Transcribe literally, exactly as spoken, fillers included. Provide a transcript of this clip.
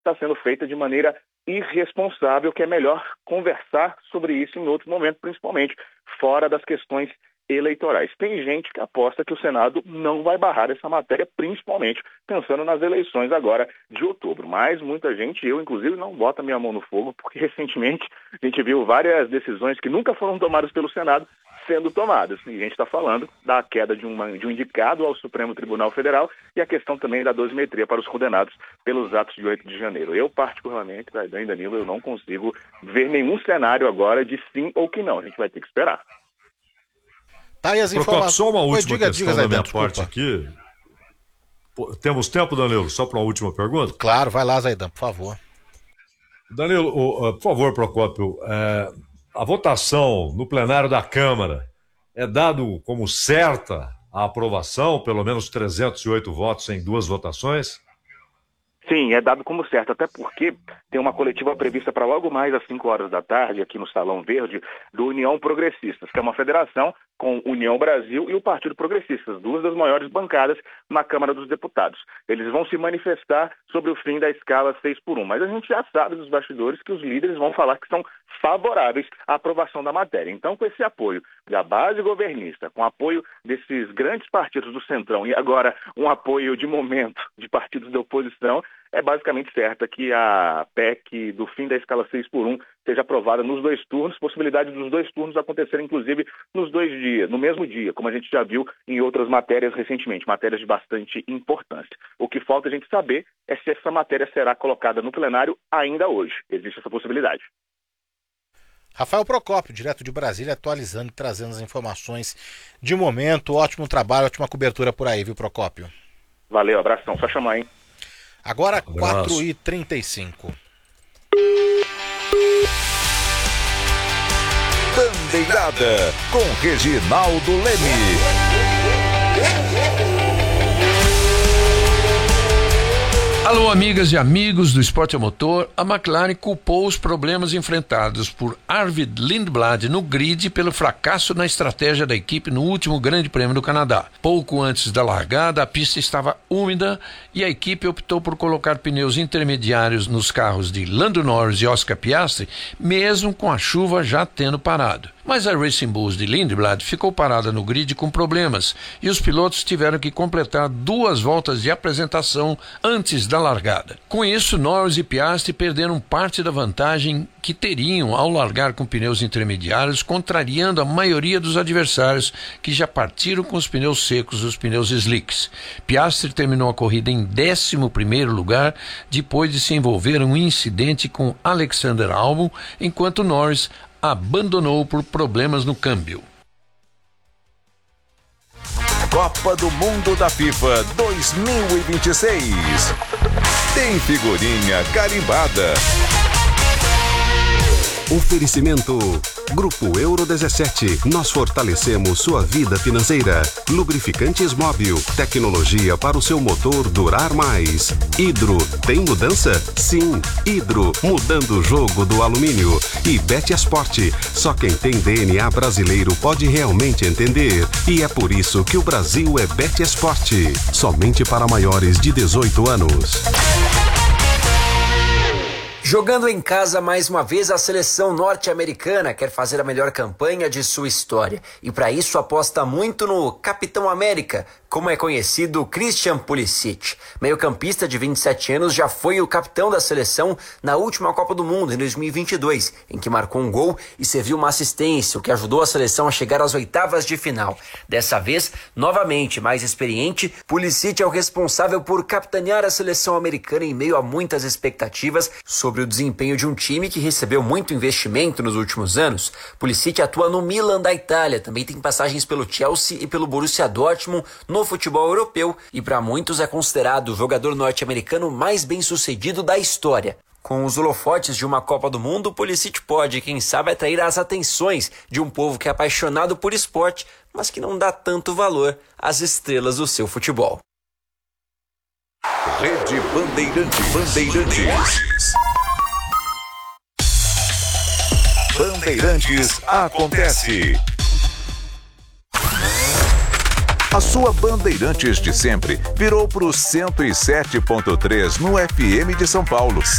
está sendo feita de maneira irresponsável, que é melhor conversar sobre isso em outro momento, principalmente fora das questões eleitorais. Tem gente que aposta que o Senado não vai barrar essa matéria, principalmente pensando nas eleições agora de outubro. Mas muita gente, eu inclusive, não bota minha mão no fogo, porque recentemente a gente viu várias decisões que nunca foram tomadas pelo Senado sendo tomadas. E a gente está falando da queda de, uma, de um indicado ao Supremo Tribunal Federal e a questão também da dosimetria para os condenados pelos atos de oito de janeiro. Eu, particularmente, Zaidan e Danilo, eu não consigo ver nenhum cenário agora de sim ou que não. A gente vai ter que esperar. Tá aí as informações. Só uma última diga, questão diga, da Zaidan, minha desculpa. parte aqui. Pô, temos tempo, Danilo? Só para uma última pergunta? Claro, vai lá, Zaidan, por favor. Danilo, uh, por favor, Procópio, uh, a votação no plenário da Câmara é dado como certa a aprovação, pelo menos trezentos e oito votos em duas votações? Sim, é dado como certo, até porque tem uma coletiva prevista para logo mais às cinco horas da tarde, aqui no Salão Verde, do União Progressistas, que é uma federação com União Brasil e o Partido Progressistas, duas das maiores bancadas na Câmara dos Deputados. Eles vão se manifestar sobre o fim da escala seis por um, mas a gente já sabe dos bastidores que os líderes vão falar que são favoráveis à aprovação da matéria. Então, com esse apoio da base governista, com apoio desses grandes partidos do Centrão e agora um apoio de momento de partidos da oposição, é basicamente certa que a P E C do fim da escala seis por um seja aprovada nos dois turnos, possibilidade dos dois turnos acontecerem, inclusive, nos dois dias, no mesmo dia, como a gente já viu em outras matérias recentemente, matérias de bastante importância. O que falta a gente saber é se essa matéria será colocada no plenário ainda hoje. Existe essa possibilidade. Rafael Procópio, direto de Brasília, atualizando e trazendo as informações de momento. Ótimo trabalho, ótima cobertura por aí, viu, Procópio? Valeu, abração, só chamar, hein? Agora, quatro e trinta e cinco. Bandeirada, com Reginaldo Leme. Alô, amigas e amigos do esporte a motor. A McLaren culpou os problemas enfrentados por Arvid Lindblad no grid pelo fracasso na estratégia da equipe no último Grande Prêmio do Canadá. Pouco antes da largada, a pista estava úmida e a equipe optou por colocar pneus intermediários nos carros de Lando Norris e Oscar Piastri, mesmo com a chuva já tendo parado. Mas a Racing Bulls de Lindblad ficou parada no grid com problemas e os pilotos tiveram que completar duas voltas de apresentação antes da largada. Com isso, Norris e Piastri perderam parte da vantagem que teriam ao largar com pneus intermediários, contrariando a maioria dos adversários que já partiram com os pneus secos, os pneus slicks. Piastri terminou a corrida em décimo primeiro lugar, depois de se envolver em um incidente com Alexander Albon, enquanto Norris abandonou por problemas no câmbio. Copa do Mundo da FIFA dois mil e vinte e seis. Tem figurinha carimbada. Oferecimento Grupo Euro dezessete. Nós fortalecemos sua vida financeira. Lubrificantes Móbil. Tecnologia para o seu motor durar mais. Hidro. Tem mudança? Sim. Hidro. Mudando o jogo do alumínio. E Betesport. Só quem tem D N A brasileiro pode realmente entender. E é por isso que o Brasil é Betesport. Somente para maiores de dezoito anos. Jogando em casa mais uma vez, a seleção norte-americana quer fazer a melhor campanha de sua história. E para isso aposta muito no Capitão América, como é conhecido Christian Pulisic. Meio-campista de vinte e sete anos, já foi o capitão da seleção na última Copa do Mundo, em dois mil e vinte e dois, em que marcou um gol e serviu uma assistência, o que ajudou a seleção a chegar às oitavas de final. Dessa vez, novamente mais experiente, Pulisic é o responsável por capitanear a seleção americana em meio a muitas expectativas sobre o desempenho de um time que recebeu muito investimento nos últimos anos. Pulisic atua no Milan da Itália, também tem passagens pelo Chelsea e pelo Borussia Dortmund no futebol europeu e para muitos é considerado o jogador norte-americano mais bem-sucedido da história. Com os holofotes de uma Copa do Mundo, Pulisic pode, quem sabe, atrair as atenções de um povo que é apaixonado por esporte, mas que não dá tanto valor às estrelas do seu futebol. Rede Bandeirantes. Bandeirantes. Bandeirantes acontece. A sua Bandeirantes de sempre virou pro cento e sete ponto três no F M de São Paulo.